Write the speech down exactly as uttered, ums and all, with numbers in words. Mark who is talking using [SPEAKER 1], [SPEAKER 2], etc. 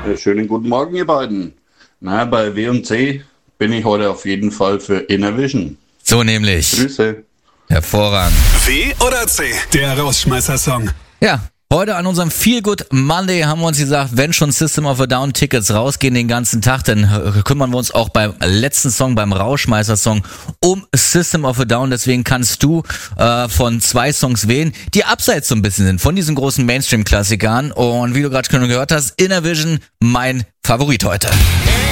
[SPEAKER 1] Ja, schönen guten Morgen, ihr beiden. Na, bei W und C bin ich heute auf jeden Fall für Innervision.
[SPEAKER 2] So nämlich.
[SPEAKER 1] Grüße.
[SPEAKER 2] Hervorragend.
[SPEAKER 3] W oder C? Der Rausschmeißer-Song.
[SPEAKER 2] Ja, heute an unserem Feel Good Monday haben wir uns gesagt, wenn schon System of a Down Tickets rausgehen den ganzen Tag, dann kümmern wir uns auch beim letzten Song, beim Rauschmeißer-Song um System of a Down. Deswegen kannst du äh, von zwei Songs wählen, die abseits so ein bisschen sind von diesen großen Mainstream-Klassikern. Und wie du gerade schon gehört hast, Innervision, mein Favorit heute.